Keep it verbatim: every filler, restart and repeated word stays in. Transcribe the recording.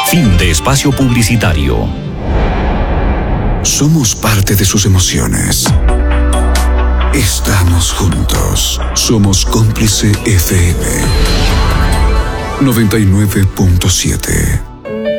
Fin de espacio publicitario. Somos parte de sus emociones. Estamos juntos. Somos Cómplice F M noventa y nueve punto siete.